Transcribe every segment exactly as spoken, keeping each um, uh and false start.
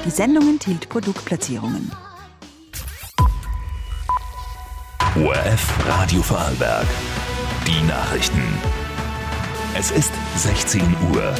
Die Sendung enthielt Produktplatzierungen. O R F Radio Vorarlberg. Die Nachrichten. Es ist sechzehn Uhr.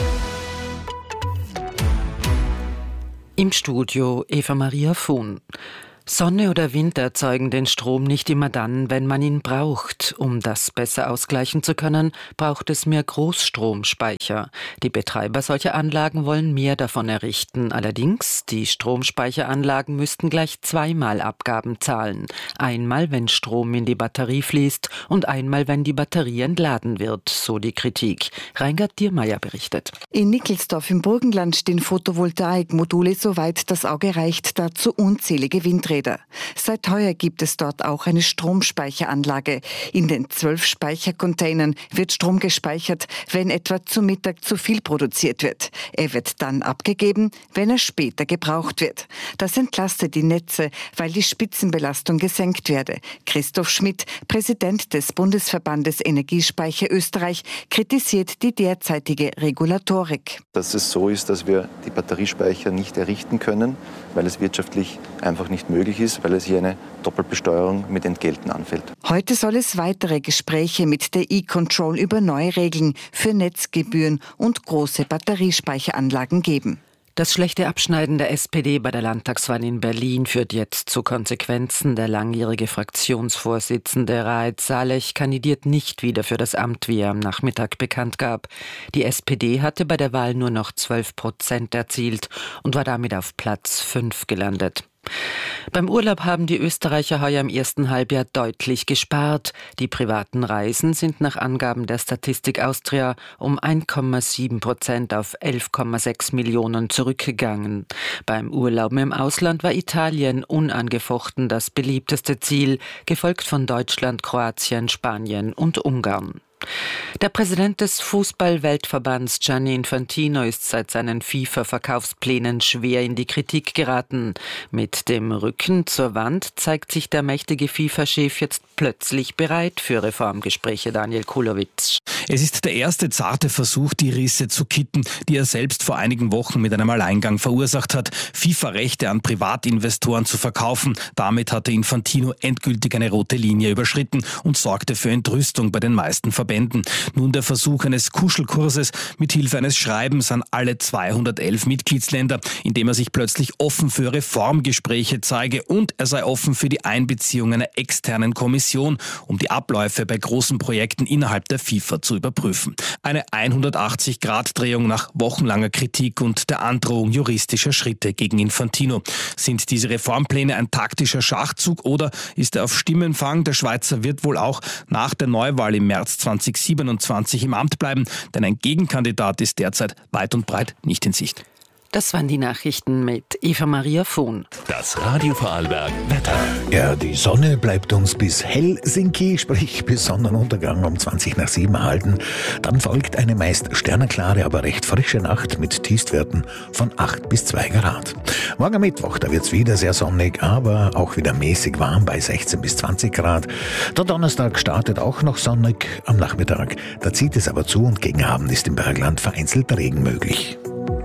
Im Studio Eva-Maria Fuhn. Sonne oder Wind erzeugen den Strom nicht immer dann, wenn man ihn braucht. Um das besser ausgleichen zu können, braucht es mehr Großstromspeicher. Die Betreiber solcher Anlagen wollen mehr davon errichten. Allerdings, die Stromspeicheranlagen müssten gleich zweimal Abgaben zahlen. Einmal, wenn Strom in die Batterie fließt und einmal, wenn die Batterie entladen wird, so die Kritik. Reingard Diermeier berichtet. In Nickelsdorf im Burgenland stehen Photovoltaikmodule, soweit das Auge reicht, dazu unzählige Windräder. Seit heuer gibt es dort auch eine Stromspeicheranlage. In den zwölf Speichercontainern wird Strom gespeichert, wenn etwa zu Mittag zu viel produziert wird. Er wird dann abgegeben, wenn er später gebraucht wird. Das entlastet die Netze, weil die Spitzenbelastung gesenkt werde. Christoph Schmidt, Präsident des Bundesverbandes Energiespeicher Österreich, kritisiert die derzeitige Regulatorik. Dass es so ist, dass wir die Batteriespeicher nicht errichten können, weil es wirtschaftlich einfach nicht möglich ist, weil es hier eine Doppelbesteuerung mit Entgelten anfällt. Heute soll es weitere Gespräche mit der E-Control über neue Regeln für Netzgebühren und große Batteriespeicheranlagen geben. Das schlechte Abschneiden der S P D bei der Landtagswahl in Berlin führt jetzt zu Konsequenzen. Der langjährige Fraktionsvorsitzende Raed Saleh kandidiert nicht wieder für das Amt, wie er am Nachmittag bekannt gab. Die S P D hatte bei der Wahl nur noch zwölf Prozent erzielt und war damit auf Platz fünf gelandet. Beim Urlaub haben die Österreicher heuer im ersten Halbjahr deutlich gespart. Die privaten Reisen sind nach Angaben der Statistik Austria um ein Komma sieben Prozent auf elf Komma sechs Millionen zurückgegangen. Beim Urlauben im Ausland war Italien unangefochten das beliebteste Ziel, gefolgt von Deutschland, Kroatien, Spanien und Ungarn. Der Präsident des Fußball-Weltverbands Gianni Infantino ist seit seinen FIFA-Verkaufsplänen schwer in die Kritik geraten. Mit dem Rücken zur Wand zeigt sich der mächtige FIFA-Chef jetzt plötzlich bereit für Reformgespräche. Daniel Kulowitsch. Es ist der erste zarte Versuch, die Risse zu kitten, die er selbst vor einigen Wochen mit einem Alleingang verursacht hat, FIFA-Rechte an Privatinvestoren zu verkaufen. Damit hatte Infantino endgültig eine rote Linie überschritten und sorgte für Entrüstung bei den meisten Verbänden. Nun der Versuch eines Kuschelkurses mit Hilfe eines Schreibens an alle zweihundertelf Mitgliedsländer, in dem er sich plötzlich offen für Reformgespräche zeige und er sei offen für die Einbeziehung einer externen Kommission, um die Abläufe bei großen Projekten innerhalb der FIFA zu überprüfen. Eine hundertachtzig-Grad-Drehung nach wochenlanger Kritik und der Androhung juristischer Schritte gegen Infantino. Sind diese Reformpläne ein taktischer Schachzug oder ist er auf Stimmenfang? Der Schweizer wird wohl auch nach der Neuwahl im März zweitausendsiebenundzwanzig im Amt bleiben, denn ein Gegenkandidat ist derzeit weit und breit nicht in Sicht. Das waren die Nachrichten mit Eva-Maria Fuhn. Das Radio Vorarlberg Wetter. Ja, die Sonne bleibt uns bis Helsinki, sprich bis Sonnenuntergang um zwanzig nach sieben erhalten. Dann folgt eine meist sternenklare, aber recht frische Nacht mit Tiefstwerten von acht bis zwei Grad. Morgen Mittwoch, da wird's wieder sehr sonnig, aber auch wieder mäßig warm bei sechzehn bis zwanzig Grad. Der Donnerstag startet auch noch sonnig am Nachmittag. Da zieht es aber zu und gegen Abend ist im Bergland vereinzelt Regen möglich.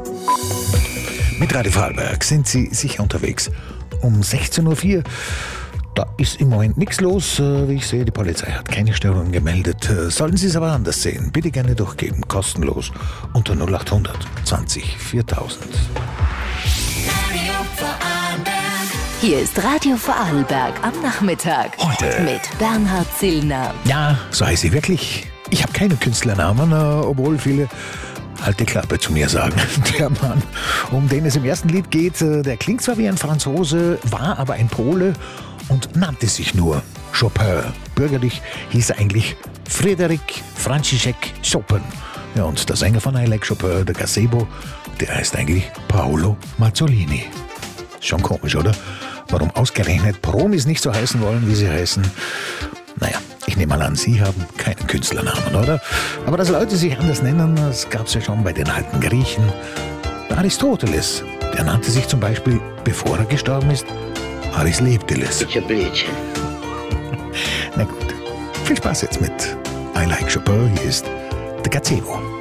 Mit Radio Vorarlberg sind Sie sicher unterwegs. Um sechzehn Uhr vier, da ist im Moment nichts los. Wie ich sehe, die Polizei hat keine Störungen gemeldet. Sollten Sie es aber anders sehen, bitte gerne durchgeben, kostenlos unter null achthundert zwanzig viertausend. Hier ist Radio Vorarlberg am Nachmittag. Heute mit Bernhard Zillner. Ja, so heiße ich wirklich. Ich habe keinen Künstlernamen, obwohl viele halt die Klappe zu mir sagen. Der Mann, um den es im ersten Lied geht, der klingt zwar wie ein Franzose, war aber ein Pole und nannte sich nur Chopin. Bürgerlich hieß er eigentlich Frédéric František Chopin. Ja, und der Sänger von I Like Chopin, der Gazebo, der heißt eigentlich Paolo Mazzolini. Schon komisch, oder? Warum ausgerechnet Promis nicht so heißen wollen, wie sie heißen? Naja, ich nehme mal an, Sie haben keinen Künstlernamen, oder? Aber dass Leute sich anders nennen, das gab es ja schon bei den alten Griechen. Der Aristoteles, der nannte sich zum Beispiel, bevor er gestorben ist, Aristoteles. Na gut, viel Spaß jetzt mit I Like Chopin. Hier ist der Gazebo.